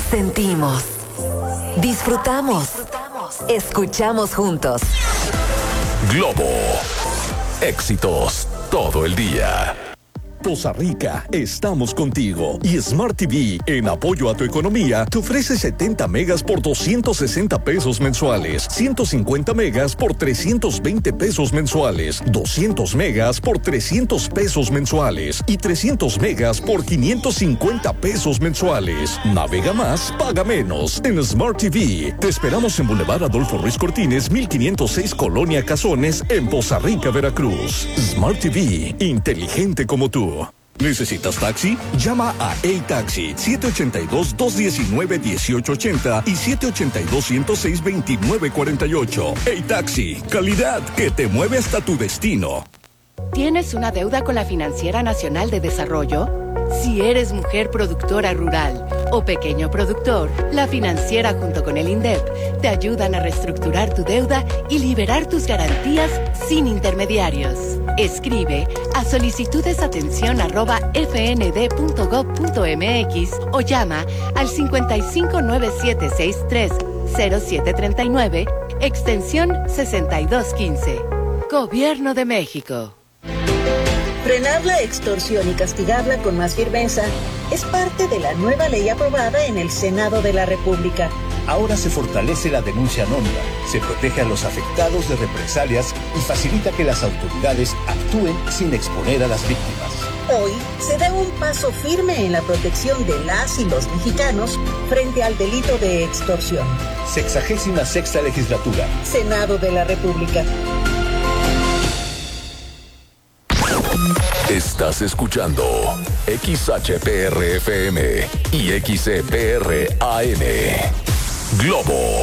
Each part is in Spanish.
Sentimos, disfrutamos, escuchamos juntos. Globo, éxitos todo el día. Poza Rica, estamos contigo. Y Smart TV, en apoyo a tu economía, te ofrece 70 megas por 260 pesos mensuales, 150 megas por 320 pesos mensuales, 200 megas por 300 pesos mensuales y 300 megas por 550 pesos mensuales. Navega más, paga menos. En Smart TV, te esperamos en Boulevard Adolfo Ruiz Cortines, 1506 Colonia Cazones, en Poza Rica, Veracruz. Smart TV, inteligente como tú. ¿Necesitas taxi? Llama a A-Taxi 782-219-1880 y 782-106-2948. A-Taxi, calidad que te mueve hasta tu destino. ¿Tienes una deuda con la Financiera Nacional de Desarrollo? Si eres mujer productora rural o pequeño productor, la Financiera junto con el INDEP te ayudan a reestructurar tu deuda y liberar tus garantías sin intermediarios. Escribe a solicitudesatención@fnd.gov.mx o llama al 5597630739, extensión 6215. Gobierno de México. Frenar la extorsión y castigarla con más firmeza es parte de la nueva ley aprobada en el Senado de la República. Ahora se fortalece la denuncia anónima, se protege a los afectados de represalias y facilita que las autoridades actúen sin exponer a las víctimas. Hoy se da un paso firme en la protección de las y los mexicanos frente al delito de extorsión. 66ª Legislatura. Senado de la República. Estás escuchando XHPR-FM y XCPR-AM. Globo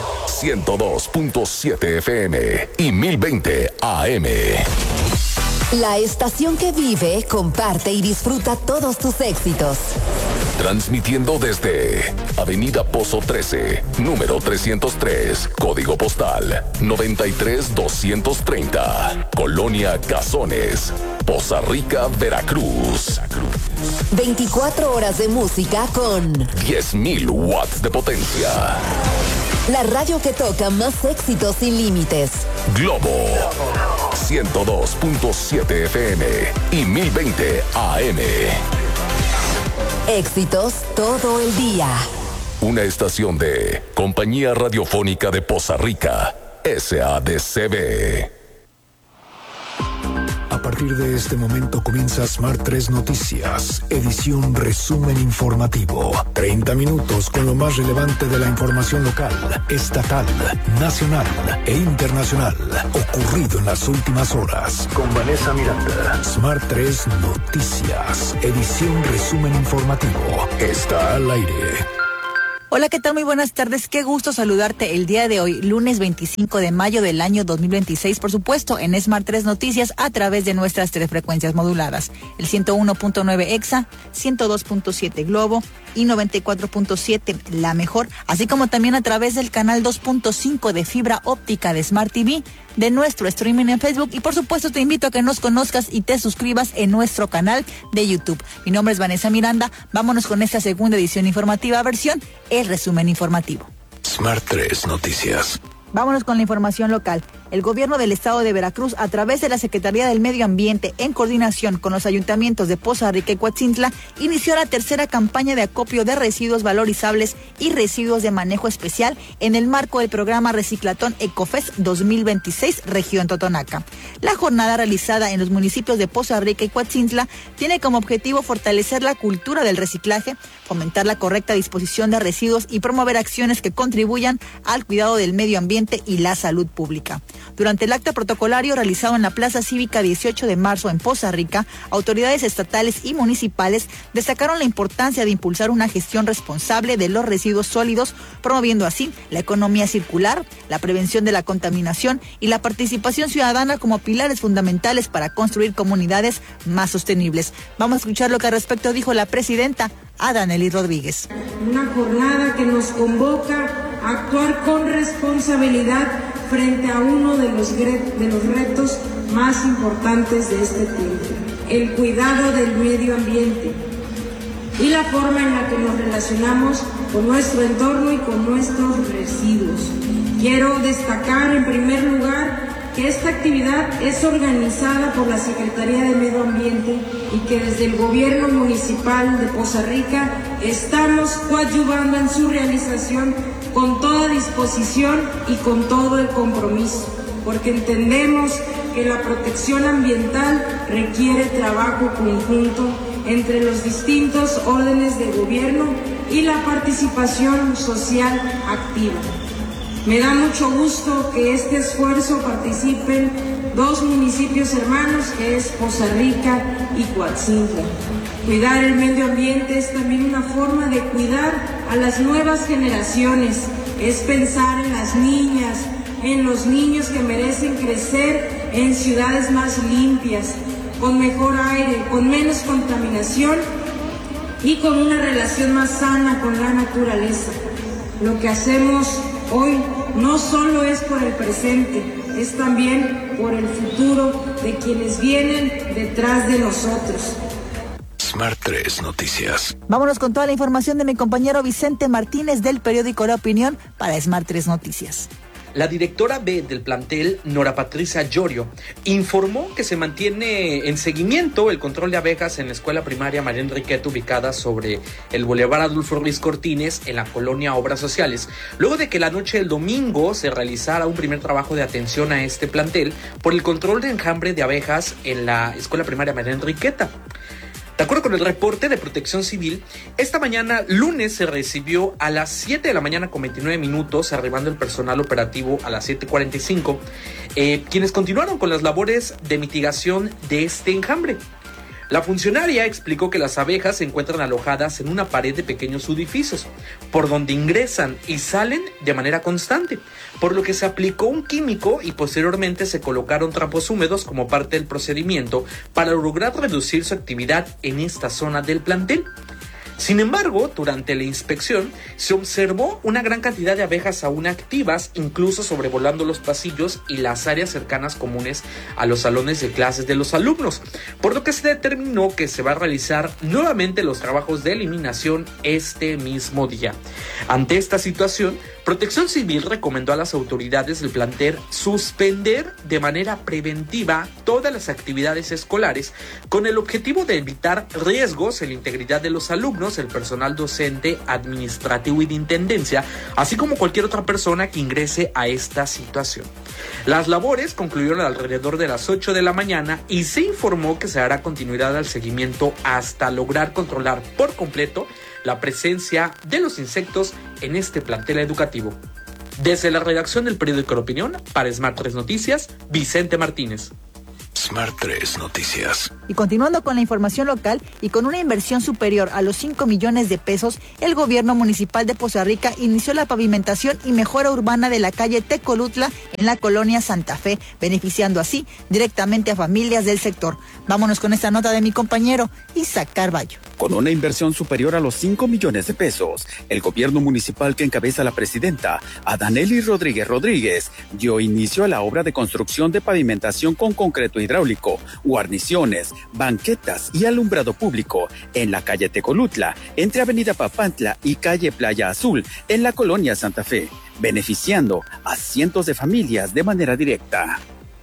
102.7 FM y 1020 AM. La estación que vive, comparte y disfruta todos tus éxitos. Transmitiendo desde Avenida Pozo 13, número 303, código postal 93230, Colonia Cazones, Poza Rica, Veracruz. 24 horas de música con 10.000 watts de potencia. La radio que toca más éxitos sin límites. Globo 102.7 FM y 1020 AM. Éxitos todo el día. Una estación de Compañía Radiofónica de Poza Rica, SADCB. A partir de este momento comienza Smart 3 Noticias, edición resumen informativo. 30 minutos con lo más relevante de la información local, estatal, nacional e internacional, ocurrido en las últimas horas. Con Vanessa Miranda. Smart 3 Noticias, edición resumen informativo. Está al aire. Hola, ¿qué tal? Muy buenas tardes. Qué gusto saludarte el día de hoy, lunes 25 de mayo del año 2026, por supuesto, en Smart 3 Noticias a través de nuestras 3 frecuencias moduladas. El 101.9 EXA, 102.7 Globo y 94.7 La Mejor, así como también a través del canal 2.5 de fibra óptica de Smart TV, de nuestro streaming en Facebook y por supuesto te invito a que nos conozcas y te suscribas en nuestro canal de YouTube. Mi nombre es Vanessa Miranda, vámonos con esta segunda edición informativa, versión el resumen informativo. Smart 3 Noticias. Vámonos con la información local. El gobierno del estado de Veracruz, a través de la Secretaría del Medio Ambiente, en coordinación con los ayuntamientos de Poza Rica y Coatzintla, inició la tercera campaña de acopio de residuos valorizables y residuos de manejo especial en el marco del programa Reciclatón Ecofest 2026, región Totonaca. La jornada realizada en los municipios de Poza Rica y Coatzintla tiene como objetivo fortalecer la cultura del reciclaje, fomentar la correcta disposición de residuos y promover acciones que contribuyan al cuidado del medio ambiente y la salud pública. Durante el acto protocolario realizado en la Plaza Cívica 18 de marzo en Poza Rica, autoridades estatales y municipales destacaron la importancia de impulsar una gestión responsable de los residuos sólidos, promoviendo así la economía circular, la prevención de la contaminación y la participación ciudadana como pilares fundamentales para construir comunidades más sostenibles. Vamos a escuchar lo que al respecto dijo la presidenta Adanely Rodríguez. Una jornada que nos convoca a actuar con responsabilidad frente a uno de los retos más importantes de este tiempo, el cuidado del medio ambiente. y la forma en la que nos relacionamos con nuestro entorno y con nuestros residuos. Quiero destacar en primer lugar que esta actividad es organizada por la Secretaría de Medio Ambiente y que desde el Gobierno Municipal de Poza Rica estamos coadyuvando en su realización con toda disposición y con todo el compromiso, porque entendemos que la protección ambiental requiere trabajo conjunto entre los distintos órdenes de gobierno y la participación social activa. Me da mucho gusto que este esfuerzo participen 2 municipios hermanos, que es Poza Rica y Coatzintla. Cuidar el medio ambiente es también una forma de cuidar a las nuevas generaciones, es pensar en las niñas, en los niños que merecen crecer en ciudades más limpias, con mejor aire, con menos contaminación y con una relación más sana con la naturaleza. Lo que hacemos hoy no solo es por el presente, es también por el futuro de quienes vienen detrás de nosotros. Smart 3 Noticias. Vámonos con toda la información de mi compañero Vicente Martínez del periódico La Opinión para Smart 3 Noticias. La directora B del plantel, Nora Patricia Llorio, informó que se mantiene en seguimiento el control de abejas en la escuela primaria María Enriqueta, ubicada sobre el Boulevard Adolfo Ruiz Cortines, en la colonia Obras Sociales, luego de que la noche del domingo se realizara un primer trabajo de atención a este plantel por el control de enjambre de abejas en la escuela primaria María Enriqueta. De acuerdo con el reporte de Protección Civil, esta mañana, lunes, se recibió a las 7 de la mañana con 29 minutos, arribando el personal operativo a las 7:45, quienes continuaron con las labores de mitigación de este enjambre. La funcionaria explicó que las abejas se encuentran alojadas en una pared de pequeños edificios, por donde ingresan y salen de manera constante, por lo que se aplicó un químico y posteriormente se colocaron trapos húmedos como parte del procedimiento para lograr reducir su actividad en esta zona del plantel. Sin embargo, durante la inspección se observó una gran cantidad de abejas aún activas, incluso sobrevolando los pasillos y las áreas cercanas comunes a los salones de clases de los alumnos, por lo que se determinó que se va a realizar nuevamente los trabajos de eliminación este mismo día. Ante esta situación, Protección Civil recomendó a las autoridades del plantel suspender de manera preventiva todas las actividades escolares con el objetivo de evitar riesgos en la integridad de los alumnos, el personal docente, administrativo y de intendencia, así como cualquier otra persona que ingrese a esta situación. Las labores concluyeron alrededor de las 8 de la mañana y se informó que se dará continuidad al seguimiento hasta lograr controlar por completo la presencia de los insectos en este plantel educativo. Desde la redacción del periódico La Opinión, para Smart 3 Noticias, Vicente Martínez. Smart 3 Noticias. Y continuando con la información local y con una inversión superior a los 5 millones de pesos, el gobierno municipal de Poza Rica inició la pavimentación y mejora urbana de la calle Tecolutla en la colonia Santa Fe, beneficiando así directamente a familias del sector. Vámonos con esta nota de mi compañero Isaac Carballo. Con una inversión superior a los 5 millones de pesos, el gobierno municipal que encabeza la presidenta, Adanely Rodríguez, dio inicio a la obra de construcción de pavimentación con concreto hidráulico, guarniciones, banquetas y alumbrado público en la calle Tecolutla, entre Avenida Papantla y calle Playa Azul, en la colonia Santa Fe, beneficiando a cientos de familias de manera directa.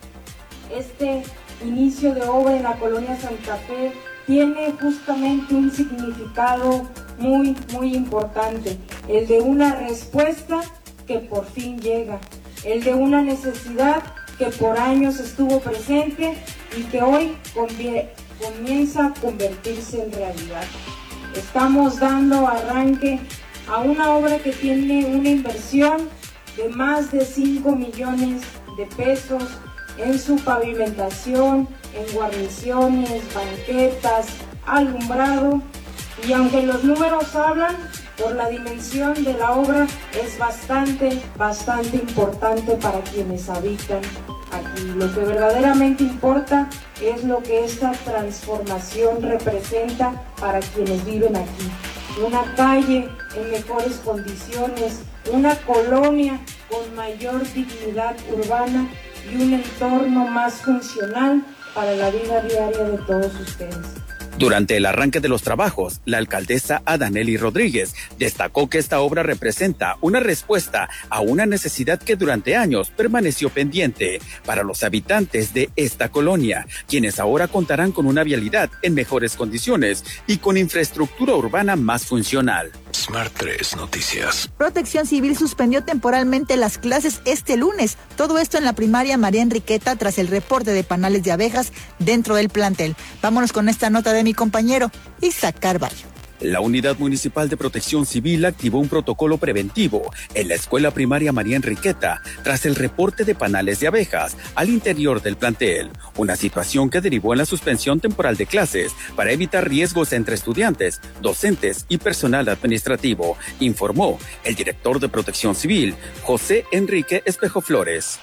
Este inicio de obra en la colonia Santa Fe tiene justamente un significado muy importante, el de una respuesta que por fin llega, el de una necesidad que por años estuvo presente y que hoy comienza a convertirse en realidad. Estamos dando arranque a una obra que tiene una inversión de más de 5 millones de pesos en su pavimentación, en guarniciones, banquetas, alumbrado, y aunque los números hablan, por la dimensión de la obra es bastante importante para quienes habitan aquí. Lo que verdaderamente importa es lo que esta transformación representa para quienes viven aquí. Una calle en mejores condiciones, una colonia con mayor dignidad urbana y un entorno más funcional para la vida diaria de todos ustedes. Durante el arranque de los trabajos, la alcaldesa Adanely Rodríguez destacó que esta obra representa una respuesta a una necesidad que durante años permaneció pendiente para los habitantes de esta colonia, quienes ahora contarán con una vialidad en mejores condiciones y con infraestructura urbana más funcional. Smart 3 Noticias. Protección Civil suspendió temporalmente las clases este lunes. Todo esto en la primaria María Enriqueta tras el reporte de panales de abejas dentro del plantel. Vámonos con esta nota de mi compañero Isaac Carballo. La Unidad Municipal de Protección Civil activó un protocolo preventivo en la Escuela Primaria María Enriqueta tras el reporte de panales de abejas al interior del plantel, una situación que derivó en la suspensión temporal de clases para evitar riesgos entre estudiantes, docentes y personal administrativo, informó el director de Protección Civil, José Enrique Espejo Flores.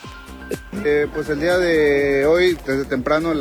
Pues el día de hoy, desde temprano,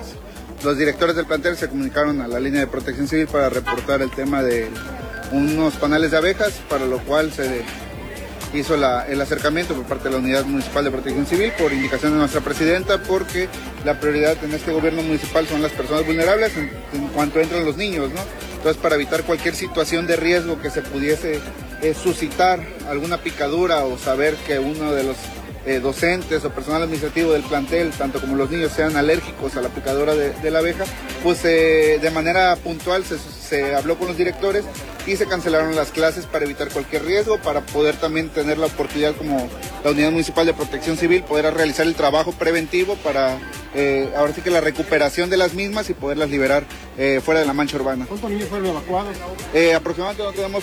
los directores del plantel se comunicaron a la línea de Protección Civil para reportar el tema de unos panales de abejas, para lo cual se hizo el acercamiento por parte de la Unidad Municipal de Protección Civil por indicación de nuestra presidenta, porque la prioridad en este gobierno municipal son las personas vulnerables en cuanto entran los niños, ¿no? Entonces, para evitar cualquier situación de riesgo que se pudiese suscitar alguna picadura o saber que uno de los docentes o personal administrativo del plantel, tanto como los niños, sean alérgicos a la picadura de la abeja, pues de manera puntual se habló con los directores y se cancelaron las clases para evitar cualquier riesgo, para poder también tener la oportunidad como la Unidad Municipal de Protección Civil, poder realizar el trabajo preventivo para ahora sí que la recuperación de las mismas y poderlas liberar fuera de la mancha urbana. ¿Cuántos niños fueron evacuados? Aproximadamente no tenemos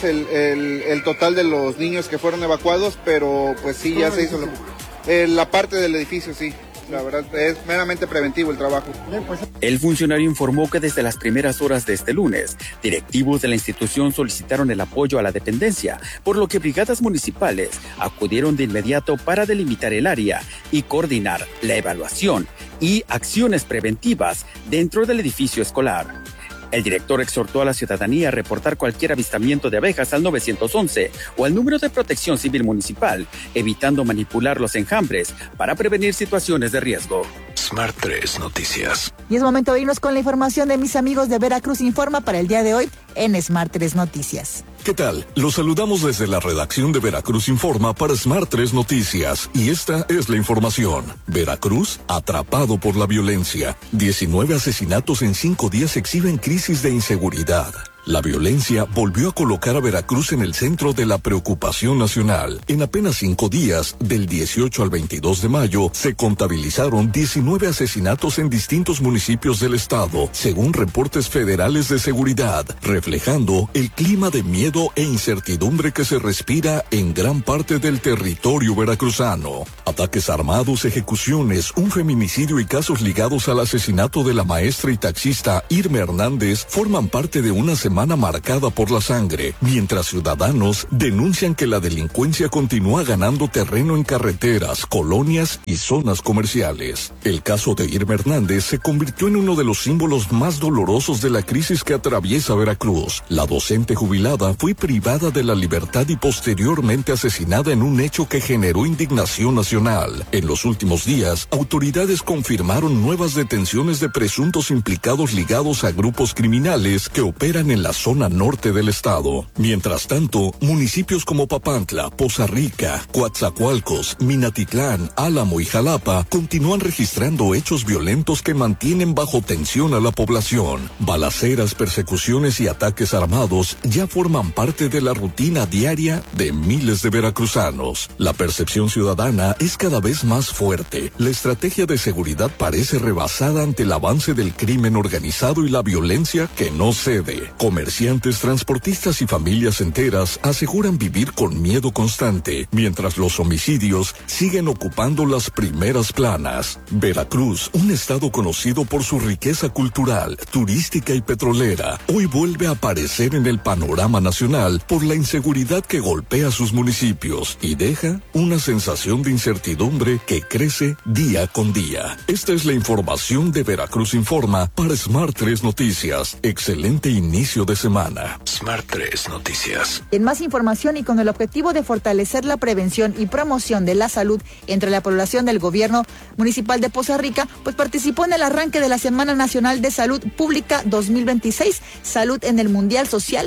el total de los niños que fueron evacuados, pero pues sí, ya se hizo la parte del edificio, sí. La verdad, es meramente preventivo el trabajo. El funcionario informó que desde las primeras horas de este lunes, directivos de la institución solicitaron el apoyo a la dependencia, por lo que brigadas municipales acudieron de inmediato para delimitar el área y coordinar la evaluación y acciones preventivas dentro del edificio escolar. El director exhortó a la ciudadanía a reportar cualquier avistamiento de abejas al 911 o al número de Protección Civil Municipal, evitando manipular los enjambres para prevenir situaciones de riesgo. Smart 3 Noticias. Y es momento de irnos con la información de mis amigos de Veracruz Informa para el día de hoy en Smart 3 Noticias. ¿Qué tal? Los saludamos desde la redacción de Veracruz Informa para Smart 3 Noticias. Y esta es la información. Veracruz, atrapado por la violencia. 19 asesinatos en 5 días exhiben crisis de inseguridad. La violencia volvió a colocar a Veracruz en el centro de la preocupación nacional. En apenas 5 días, del 18 al 22 de mayo, se contabilizaron 19 asesinatos en distintos municipios del estado, según reportes federales de seguridad, reflejando el clima de miedo e incertidumbre que se respira en gran parte del territorio veracruzano. Ataques armados, ejecuciones, un feminicidio y casos ligados al asesinato de la maestra y taxista Irma Hernández forman parte de una semana marcada por la sangre, mientras ciudadanos denuncian que la delincuencia continúa ganando terreno en carreteras, colonias y zonas comerciales. El caso de Irma Hernández se convirtió en uno de los símbolos más dolorosos de la crisis que atraviesa Veracruz. La docente jubilada fue privada de la libertad y posteriormente asesinada en un hecho que generó indignación nacional. En los últimos días, autoridades confirmaron nuevas detenciones de presuntos implicados ligados a grupos criminales que operan en la zona norte del estado. Mientras tanto, municipios como Papantla, Poza Rica, Coatzacoalcos, Minatitlán, Álamo y Jalapa continúan registrando hechos violentos que mantienen bajo tensión a la población. Balaceras, persecuciones y ataques armados ya forman parte de la rutina diaria de miles de veracruzanos. La percepción ciudadana es cada vez más fuerte. La estrategia de seguridad parece rebasada ante el avance del crimen organizado y la violencia que no cede. Comerciantes, transportistas y familias enteras aseguran vivir con miedo constante, mientras los homicidios siguen ocupando las primeras planas. Veracruz, un estado conocido por su riqueza cultural, turística y petrolera, hoy vuelve a aparecer en el panorama nacional. nacional por la inseguridad que golpea sus municipios y deja una sensación de incertidumbre que crece día con día. Esta es la información de Veracruz Informa para Smart 3 Noticias. Excelente inicio de semana. Smart 3 Noticias. En más información y con el objetivo de fortalecer la prevención y promoción de la salud entre la población del gobierno municipal de Poza Rica, pues participó en el arranque de la Semana Nacional de Salud Pública 2026, Salud en el Mundial Social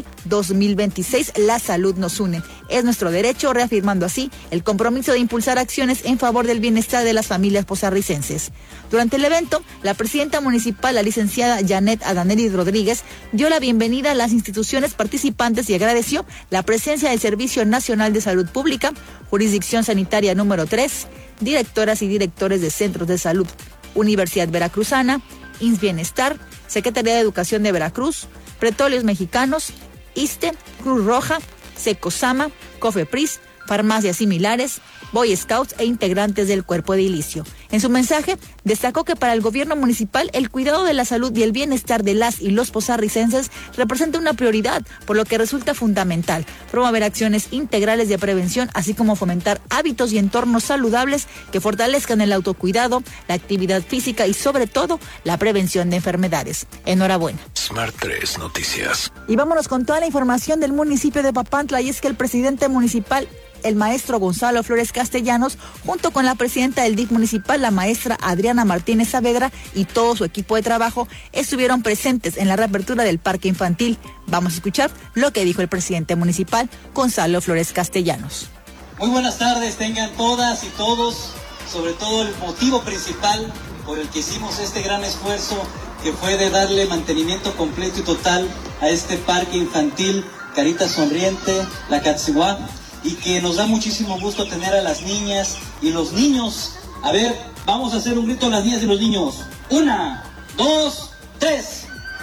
2026, La Salud nos une. Es nuestro derecho, reafirmando así el compromiso de impulsar acciones en favor del bienestar de las familias pozarricenses. Durante el evento, la presidenta municipal, la licenciada Janet Adanelli Rodríguez, dio la bienvenida a las instituciones participantes y agradeció la presencia del Servicio Nacional de Salud Pública, Jurisdicción Sanitaria número 3, directoras y directores de centros de salud, Universidad Veracruzana, INS Bienestar, Secretaría de Educación de Veracruz, Petróleos Mexicanos, ISSSTE, Cruz Roja, Secosama, Cofepris, farmacias similares, Boy Scouts e integrantes del cuerpo edilicio. En su mensaje, destacó que para el gobierno municipal el cuidado de la salud y el bienestar de las y los pozarricenses representa una prioridad, por lo que resulta fundamental promover acciones integrales de prevención, así como fomentar hábitos y entornos saludables que fortalezcan el autocuidado, la actividad física y sobre todo la prevención de enfermedades. Enhorabuena. Smart 3 Noticias. Y vámonos con toda la información del municipio de Papantla, y es que el presidente municipal, el maestro Gonzalo Flores Castellanos, junto con la presidenta del DIF municipal, la maestra Adriana Martínez Saavedra, y todo su equipo de trabajo, estuvieron presentes en la reapertura del parque infantil. Vamos a escuchar lo que dijo el presidente municipal, Gonzalo Flores Castellanos. Muy buenas tardes, tengan todas y todos, sobre todo el motivo principal por el que hicimos este gran esfuerzo, que fue de darle mantenimiento completo y total a este parque infantil Carita Sonriente, La Catsihuá, y que nos da muchísimo gusto tener a las niñas y los niños. A ver, vamos a hacer un grito a las niñas y los niños. 1, 2, 3.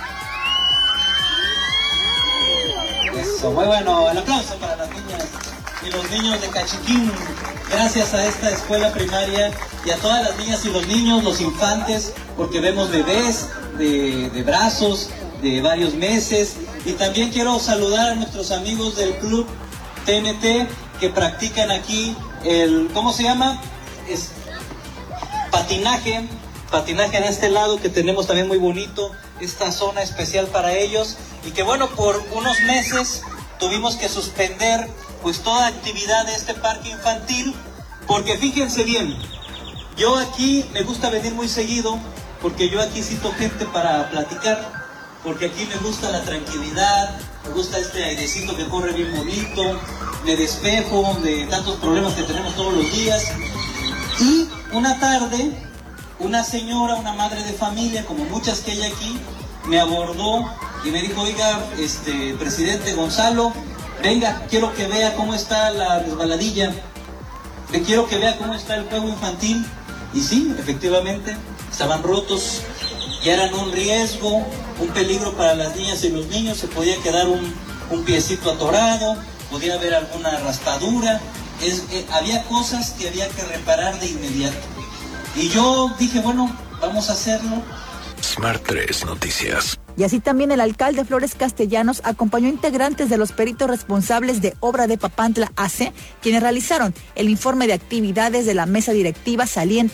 Eso, muy bueno, el aplauso para las niñas y los niños de Cachiquín. Gracias a esta escuela primaria y a todas las niñas y los niños, los infantes, porque vemos bebés de brazos, de varios meses. Y también quiero saludar a nuestros amigos del club TNT que practican aquí el, ¿cómo se llama? Es patinaje en este lado, que tenemos también muy bonito, esta zona especial para ellos, y que bueno, por unos meses tuvimos que suspender pues toda actividad de este parque infantil, porque fíjense bien, yo aquí me gusta venir muy seguido, porque yo aquí cito gente para platicar, porque aquí me gusta la tranquilidad, me gusta este airecito que corre bien bonito, me despejo de tantos problemas que tenemos todos los días. Y una tarde, una señora, una madre de familia, como muchas que hay aquí, me abordó y me dijo: oiga, presidente Gonzalo, venga, quiero que vea cómo está la resbaladilla, quiero que vea cómo está el juego infantil. Y sí, efectivamente, estaban rotos, ya eran un riesgo, un peligro para las niñas y los niños, se podía quedar un piecito atorado, podía haber alguna raspadura, había cosas que había que reparar de inmediato. Y yo dije, bueno, vamos a hacerlo. Smart 3 Noticias. Y así también el alcalde Flores Castellanos acompañó integrantes de los peritos responsables de obra de Papantla AC, quienes realizaron el informe de actividades de la mesa directiva saliente